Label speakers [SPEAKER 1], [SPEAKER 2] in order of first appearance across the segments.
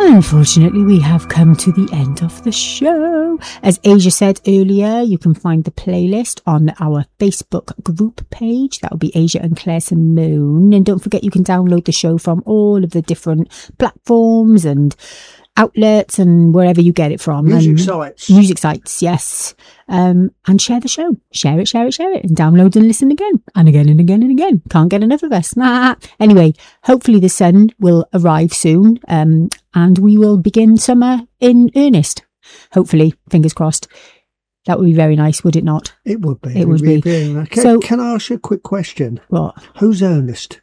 [SPEAKER 1] Unfortunately, we have come to the end of the show. As Asia said earlier, you can find the playlist on our Facebook group page. That will be Asia and Claire Simone. And don't forget, you can download the show from all of the different platforms and outlets and wherever you get it from.
[SPEAKER 2] Music sites.
[SPEAKER 1] Music sites, yes. And share the show. Share it. And download and listen again. And again and again and again. Can't get enough of us. Anyway, hopefully the sun will arrive soon. And we will begin summer in earnest. Hopefully, fingers crossed. That would be very nice, would it not?
[SPEAKER 2] It would be.
[SPEAKER 1] It would be.
[SPEAKER 2] Okay,
[SPEAKER 1] So,
[SPEAKER 2] can I ask you a quick question?
[SPEAKER 1] What?
[SPEAKER 2] Who's Ernest?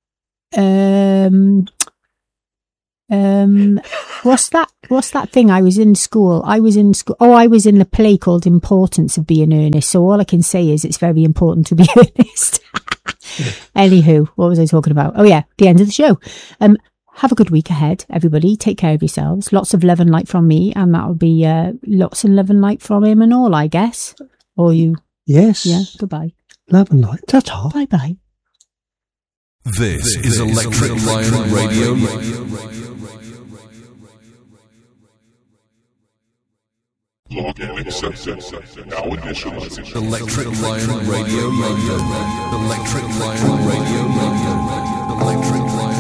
[SPEAKER 1] What's that thing? I was in school. I was in the play called Importance of Being Earnest. So all I can say is it's very important to be earnest. Anywho, what was I talking about? Oh yeah, the end of the show. Have a good week ahead, everybody. Take care of yourselves. Lots of love and light from me, and that'll be lots of love and light from him and all, I guess. Or you.
[SPEAKER 2] Yes.
[SPEAKER 1] Yeah, goodbye.
[SPEAKER 2] Love and light. Ta-ta.
[SPEAKER 1] Bye-bye.
[SPEAKER 3] This is Electric Lion Radio.
[SPEAKER 4] Login accepted. Now initializing.
[SPEAKER 3] Electric Lion Radio. Electric Lion Radio. Electric Lion.